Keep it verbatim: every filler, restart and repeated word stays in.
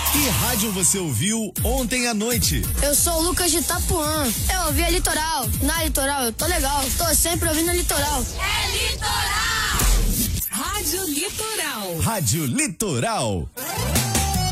Que rádio você ouviu ontem à noite? Eu sou o Lucas de Itapuã. Eu ouvi a Litoral. Na Litoral eu tô legal. Tô sempre ouvindo a Litoral. É Litoral! Rádio Litoral. Rádio Litoral.